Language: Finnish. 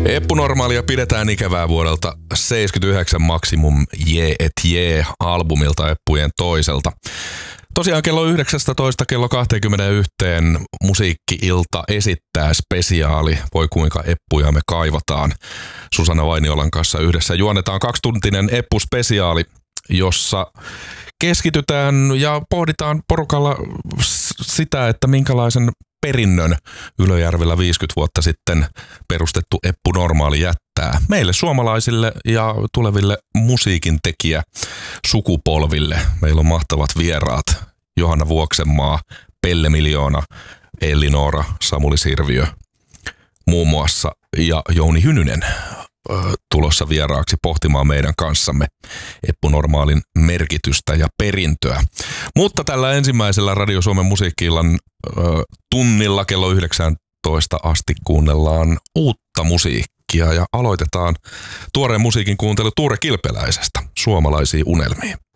Eppu Normaalia pidetään ikävää vuodelta 79 Maximum Jee et Jee -albumilta Eppujen toiselta. Tosiaan kello 19 kello 21 musiikki-ilta esittää spesiaali. Voi kuinka Eppuja me kaivataan. Susanna Vainiolan kanssa yhdessä juonetaan 2-tuntinen Eppu-spesiaali, jossa keskitytään ja pohditaan porukalla sitä, että minkälaisen perinnön Ylöjärvellä 50 vuotta sitten perustettu Eppu Normaali jättää meille suomalaisille ja tuleville musiikintekijä sukupolville. Meillä on mahtavat vieraat: Johanna Vuoksenmaa, Pelle Miljoona, Elli-Noora, Samuli Sirviö muun muassa ja Jouni Hynynen tulossa vieraaksi pohtimaan meidän kanssamme Eppu Normaalin merkitystä ja perintöä. Mutta tällä ensimmäisellä Radio Suomen musiikki-illan tunnilla kello 19 asti kuunnellaan uutta musiikkia ja aloitetaan tuoreen musiikin kuuntelu Tuure Kilpeläisestä, Suomalaisiin unelmiin.